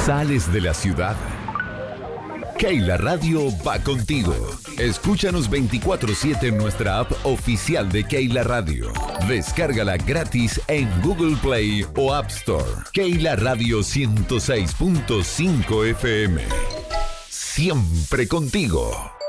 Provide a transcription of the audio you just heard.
¿Sales de la ciudad? Keila Radio va contigo. Escúchanos 24/7 en nuestra app oficial de Keila Radio. Descárgala gratis en Google Play o App Store. Keila Radio 106.5 FM. Siempre contigo.